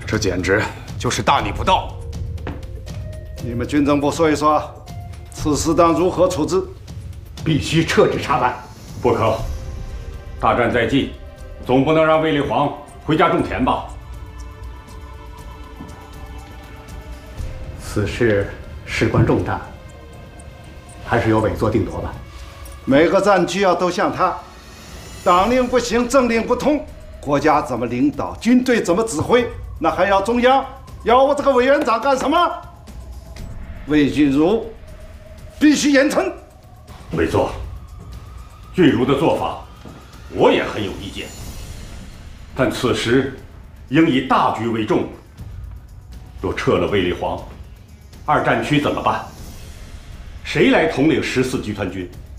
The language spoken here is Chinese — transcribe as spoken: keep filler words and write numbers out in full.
这简直就是大逆不道！ 你们军政部说一说，此事当如何处置？ 必须彻底查办。 不可，大战在即，总不能让卫立煌回家种田吧？ 此事事关重大，还是由委做定夺吧。 每个战区要都像他，党令不行，政令不通，国家怎么领导，军队怎么指挥，那还要中央？要我这个委员长干什么？魏俊如必须严惩。 委座，俊如的做法，我也很有意见。但此时应以大局为重。若撤了卫立煌，二战区怎么办？谁来统领十四集团军？